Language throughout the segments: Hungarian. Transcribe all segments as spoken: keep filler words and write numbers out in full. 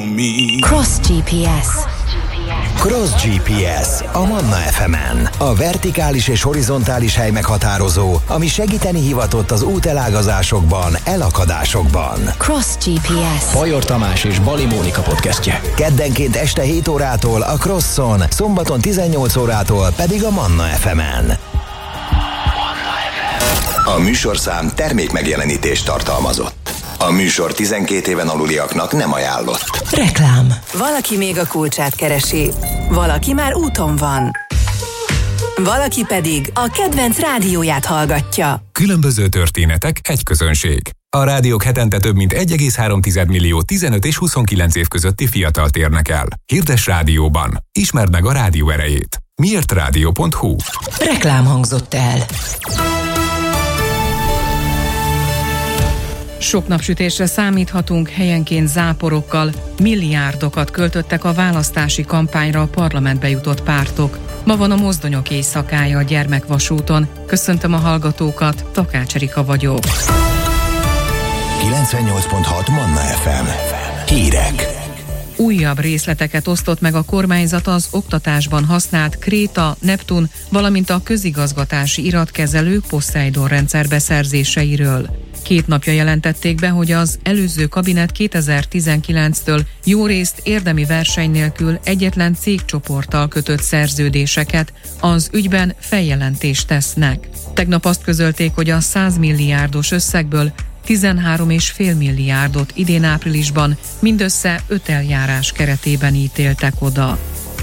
Cross gé pé es. Cross gé pé es a Manna ef emen. A vertikális és horizontális hely meghatározó, ami segíteni hivatott az útelágazásokban, elakadásokban. Cross gé pé es. Bajor Tamás és Bali Mónika podcastje. Keddenként este hét órától a Crosson, szombaton tizennyolc órától pedig a Manna ef emen. A műsorszám termék megjelenítést tartalmazott. A műsor tizenkét éven aluliaknak nem ajánlott. Reklám. Valaki még a kulcsát keresi, valaki már úton van, valaki pedig a kedvenc rádióját hallgatja. Különböző történetek, egy közönség. A rádiók hetente több mint egy egész három millió tizenöt és huszonkilenc év közötti fiatalt érnek el. Hirdess rádióban. Ismerd meg a rádió erejét. miért rádió pont hu. Reklám hangzott el. Sok napsütésre számíthatunk, helyenként záporokkal. Milliárdokat költöttek a választási kampányra a parlamentbe jutott pártok. Ma van a mozdonyok éjszakája a Gyermekvasúton. Köszöntöm a hallgatókat, Takács Erika vagyok. kilencvennyolc pont hat Manna ef em. Hírek. Újabb részleteket osztott meg a kormányzat az oktatásban használt Kréta, Neptun, valamint a közigazgatási iratkezelő Poseidon rendszer beszerzéseiről. Két napja jelentették be, hogy az előző kabinet kétezer-tizenkilenctől jó részt érdemi verseny nélkül egyetlen cégcsoporttal kötött szerződéseket, az ügyben feljelentést tesznek. Tegnap azt közölték, hogy a száz milliárdos összegből tizenhárom egész öt milliárdot idén áprilisban mindössze öt eljárás keretében ítéltek oda.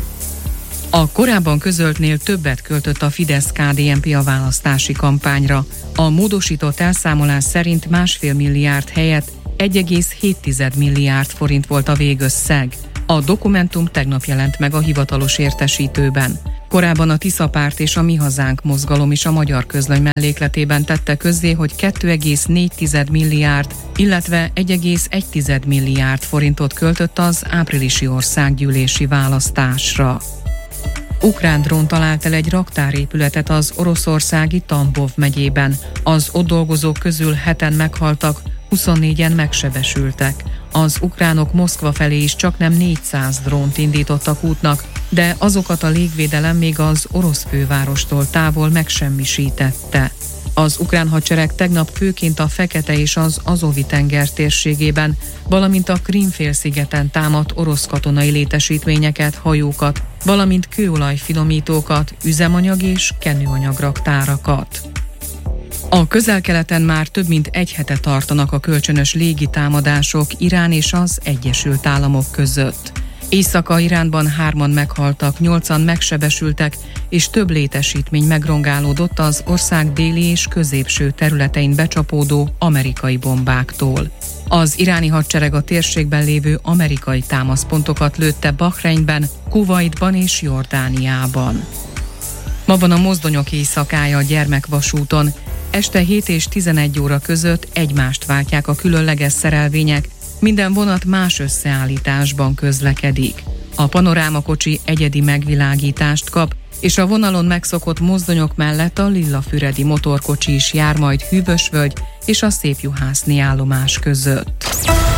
A korábban közöltnél többet költött a Fidesz-ká dé en pé a választási kampányra. A módosított elszámolás szerint másfél milliárd helyett egy egész hét milliárd forint volt a végösszeg. A dokumentum tegnap jelent meg a hivatalos értesítőben. Korábban a Tisza Párt és a Mi Hazánk mozgalom is a Magyar Közlöny mellékletében tette közzé, hogy két egész négy milliárd, illetve egy egész egy milliárd forintot költött az áprilisi országgyűlési választásra. Ukrán drón talált el egy raktárépületet az oroszországi Tambov megyében. Az ott dolgozók közül heten meghaltak, huszonnégyen megsebesültek. Az ukránok Moszkva felé is csaknem négyszáz drónt indítottak útnak, de azokat a légvédelem még az orosz fővárostól távol megsemmisítette. Az ukrán hadsereg tegnap főként a Fekete és az Azovi-tenger térségében, valamint a Krím-félszigeten támadt orosz katonai létesítményeket, hajókat, valamint kőolajfinomítókat, üzemanyag és kenőanyagraktárakat. A Közel-Keleten már több mint egy hete tartanak a kölcsönös légitámadások Irán és az Egyesült Államok között. Észak-Iránban hárman meghaltak, nyolcan megsebesültek, és több létesítmény megrongálódott az ország déli és középső területein becsapódó amerikai bombáktól. Az iráni hadsereg a térségben lévő amerikai támaszpontokat lőtte Bahreinben, Kuwaitban és Jordániában. Ma van a mozdonyok éjszakája a Gyermekvasúton. Este hét és tizenegy óra között egymást váltják a különleges szerelvények, minden vonat más összeállításban közlekedik. A panorámakocsi egyedi megvilágítást kap, és a vonalon megszokott mozdonyok mellett a Lillafüredi motorkocsi is jár majd Hűvösvölgy és a Szépjuhászni állomás között.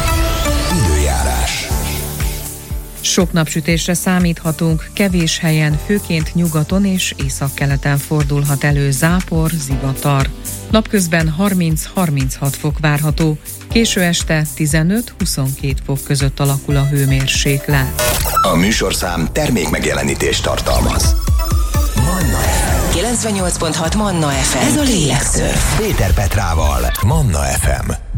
Időjárás. Sok napsütésre számíthatunk, kevés helyen, főként nyugaton és északkeleten fordulhat elő zápor, zivatar. Napközben harminc-harminchat fok várható, késő este tizenöt-huszonkét fok között alakul a hőmérséklet. A műsorszám termék megjelenítést tartalmaz. Manna ef em. kilencvennyolc pont hat Manna ef em. Ez a lélekszörf. Péter Petrával. Manna ef em.